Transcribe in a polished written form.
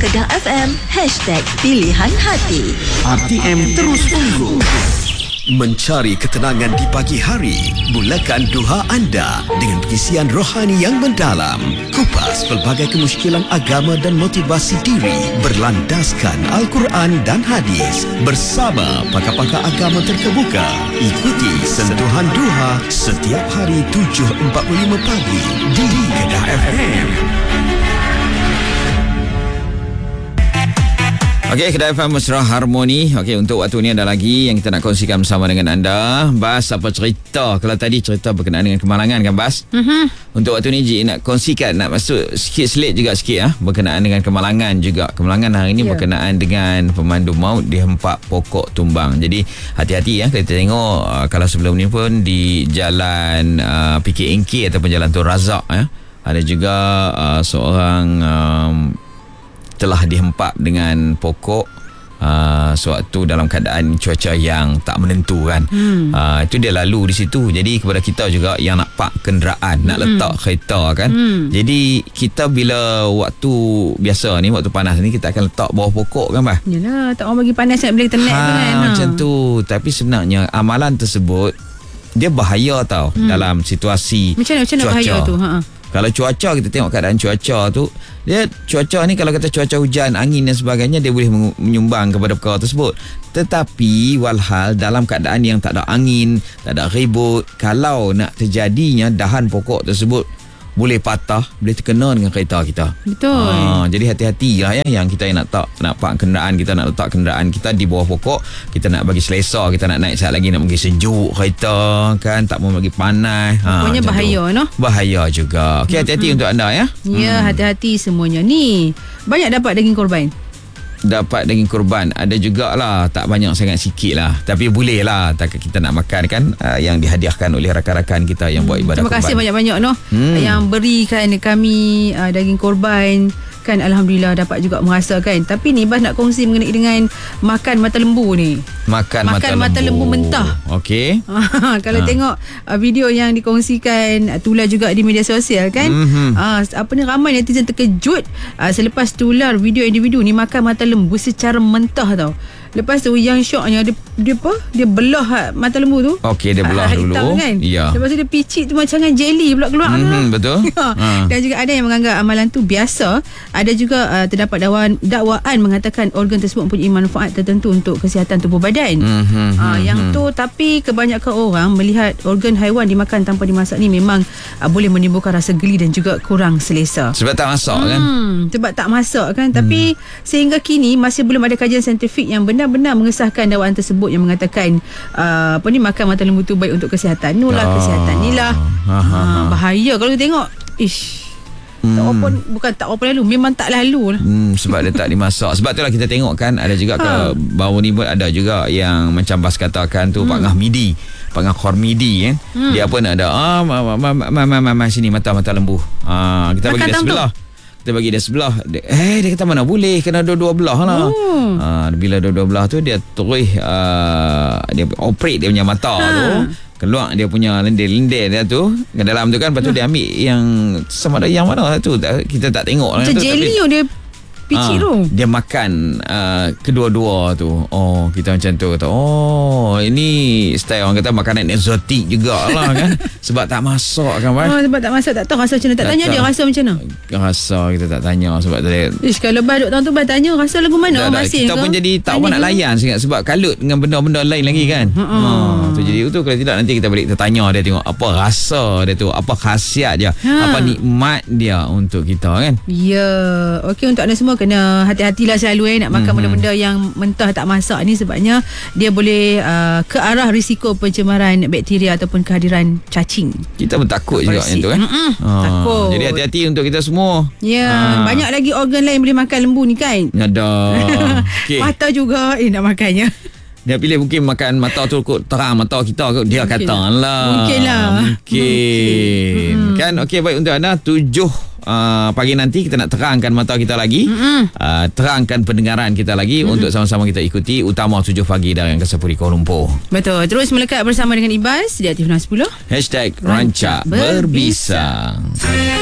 Kedah FM #PilihanHati. RTM terus unggul. Mencari ketenangan di pagi hari, mulakan duha anda dengan pengisian rohani yang mendalam. Kupas pelbagai kemusykilan agama dan motivasi diri berlandaskan Al-Quran dan hadis bersama pakar-pakar agama terkemuka. Ikuti sentuhan duha setiap hari 7.45 pagi di Kedah FM. Okey, Kedah FM Mesra Harmoni. Okey, untuk waktu ni ada lagi yang kita nak kongsikan bersama dengan anda. Bas, apa cerita? Kalau tadi cerita berkenaan dengan kemalangan kan, Bas? Untuk waktu ni Ji nak kongsikan, nak masuk sikit selit juga sikit berkenaan dengan kemalangan juga. Kemalangan hari ni berkenaan dengan pemandu maut dihempak pokok tumbang. Jadi hati-hati kita tengok kalau sebelum ni pun di jalan PKNK ataupun jalan Tun Razak ada juga seorang telah dihempak dengan pokok sewaktu dalam keadaan cuaca yang tak menentu kan. Itu dia lalu di situ. Jadi kepada kita juga yang nak park kenderaan, nak letak kereta kan. Jadi kita bila waktu biasa ni, waktu panas ni, kita akan letak bawah pokok kan, Bah? Yalah, tak orang bagi panas nak boleh tenat tu kan. Macam tu. Tapi sebenarnya amalan tersebut dia bahaya tau dalam situasi Macam mana bahaya tu? Kalau cuaca, kita tengok keadaan cuaca tu, dia cuaca ni kalau kata cuaca hujan, angin dan sebagainya, dia boleh menyumbang kepada perkara tersebut. Tetapi walhal dalam keadaan yang tak ada angin, tak ada ribut, kalau nak terjadinya dahan pokok tersebut boleh patah, boleh terkena dengan kereta kita. Betul. Jadi hati-hatilah yang kita nak park kenderaan kita, nak letak kenderaan kita di bawah pokok. Kita nak bagi selesa, kita nak naik sekejap lagi, nak bagi sejuk kereta kan, tak mau bagi panas. Pokoknya bahaya bahaya juga. Okey, hati-hati untuk anda ya. Ya, hati-hati semuanya. Ni banyak dapat daging korban. Dapat daging korban ada jugalah, tak banyak sangat, sikit lah, tapi boleh lah tak kita nak makan kan, yang dihadiahkan oleh rakan-rakan kita yang buat ibadah korban. Terima kasih banyak-banyak yang berikan kami daging korban kan. Alhamdulillah dapat juga merasakan. Tapi ni Bas nak kongsi mengenai dengan makan mata lembu ni. Makan mata lembu mentah. Okey. Kalau tengok video yang dikongsikan tular juga di media sosial kan. Ramai netizen terkejut selepas tular video individu ni makan mata lembu secara mentah tau. Lepas tu yang syoknya dia belah mata lembu tu. Okey, dia belah dulu. Hitam kan? Ya. Lepas tu dia picit tu macam dengan jelly pula keluar. Betul. Dan juga ada yang menganggap amalan tu biasa. Ada juga terdapat dakwaan mengatakan organ tersebut mempunyai manfaat tertentu untuk kesihatan tubuh badan. Yang tu, tapi kebanyakan orang melihat organ haiwan dimakan tanpa dimasak ni memang boleh menimbulkan rasa geli dan juga kurang selesa. Sebab tak masak kan? Sebab tak masak kan. Tapi sehingga kini masih belum ada kajian saintifik yang benar-benar mengesahkan dakwaan tersebut yang mengatakan makan mata lembu tu baik untuk kesihatan. Kesihatan ni lah. Bahaya kalau tengok. Tak apa lalu, memang tak lalu lah. Sebab dia tak dimasak. Sebab itulah kita tengok kan, ada juga baru ni pun ada juga yang macam Bas katakan tu, Pak Ngah Khormidi kan. Dia pun ada sini mata lembu. Kita bagi dia sebelah. Kita bagi dia sebelah. Dia kata mana boleh, kena dua-dua belah lah. Bila dua-dua belah tu dia terus dia operate dia punya mata tu, keluar dia punya lendir-lendir dia tu ke dalam tu kan. Lepas tu dia ambil yang sama ada yang mana tu kita tak tengok macam jelly tu, dia picit tu. Dia makan kedua-dua tu. Kita macam tu kata, ini style orang kata makanan eksotik jugalah kan. Sebab tak masak kan, Bas. Sebab tak masak, tak tahu rasa macam mana. Tak tanya dia rasa macam mana. Rasa kita tak tanya sebab tadi. Kalau Bas duk tahun tu Bas tanya rasa lagu mana orang masin. Kita pun jadi tak apa nak layan sangat sebab kalut dengan benda-benda lain lagi kan. Tu jadi itu kalau tidak nanti kita balik tertanya dia, tengok apa rasa dia tu, apa khasiat dia, apa nikmat dia untuk kita kan. Ya. Okey, untuk anda semua kena hati-hatilah selalu nak makan benda-benda yang mentah tak masak ni, sebabnya dia boleh ke arah risiko pencemaran bakteria ataupun kehadiran cacing. Kita pun takut juga yang tu kan. Takut. Jadi hati-hati untuk kita semua. Ya, banyak lagi organ lain boleh makan lembu ni kan. Ada. Okay. Mata juga nak makannya. Dia pilih mungkin makan mata tu kot terang mata kita kot, dia kata lah. Mungkin. Kan. Okey, baik untuk anda 7 pagi nanti kita nak terangkan mata kita lagi. Terangkan pendengaran kita lagi untuk sama-sama kita ikuti Utama 7 pagi dari Angkasa Puri Kuala Lumpur. Betul. Terus melekat bersama dengan Ibas di Aktif 10 #Rancak Berbisa.